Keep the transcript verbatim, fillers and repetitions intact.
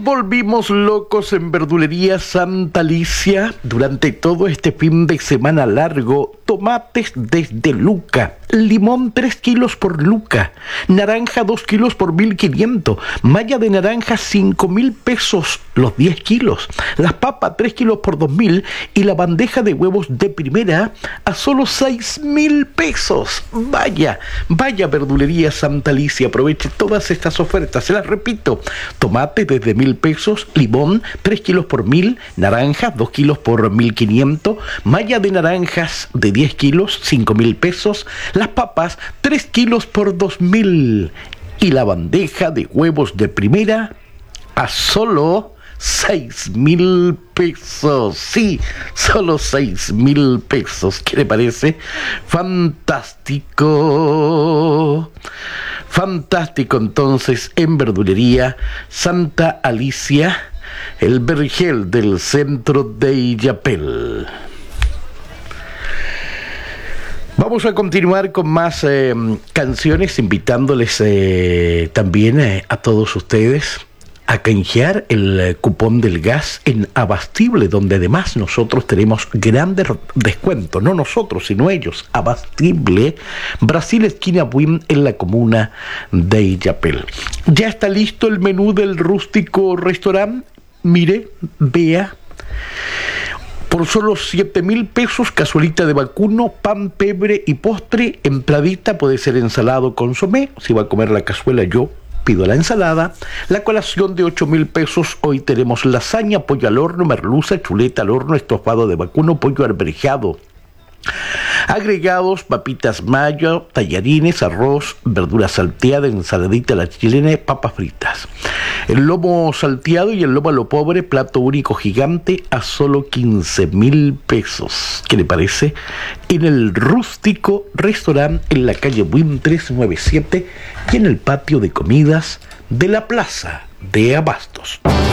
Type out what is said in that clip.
volvimos locos en Verdulería Santa Alicia durante todo este fin de semana largo. Tomates desde Luca, limón tres kilos por Luca, naranja dos kilos por mil quinientos, malla de naranja cinco mil pesos los diez kilos, las papas tres kilos por dos mil y la bandeja de huevos de primera a solo seis mil pesos. Vaya, vaya Verdulería Santa Alicia, aproveche todas estas ofertas, se las repito: tomate desde mil pesos, limón tres kilos por mil, naranjas dos kilos por mil quinientos, malla de naranjas de diez kilos, cinco mil pesos, las papas tres kilos por dos mil y la bandeja de huevos de primera a solo seis mil pesos. Sí, solo seis mil pesos. ¿Qué le parece? Fantástico. Fantástico entonces en Verdulería Santa Alicia, el vergel del centro de Illapel. Vamos a continuar con más eh, canciones, invitándoles eh, también eh, a todos ustedes a canjear el eh, cupón del gas en Abastible, donde además nosotros tenemos grandes descuentos, no nosotros, sino ellos. Abastible, Brasil esquina Buin, en la comuna de Illapel. Ya está listo el menú del rústico restaurante. Mire, vea. Por solo siete mil pesos, cazuelita de vacuno, pan, pebre y postre, entradita, puede ser ensalado, consomé. Si va a comer la cazuela, yo pido la ensalada. La colación de ocho mil pesos, hoy tenemos lasaña, pollo al horno, merluza, chuleta al horno, estofado de vacuno, pollo arberjado. Agregados: papitas mayo, tallarines, arroz, verdura salteada, ensaladita a la chilena, papas fritas. El lomo salteado y el lomo a lo pobre, plato único gigante, a solo quince mil pesos. ¿Qué le parece? En el rústico restaurante en la calle Buin trescientos noventa y siete y en el patio de comidas de la plaza de Abastos.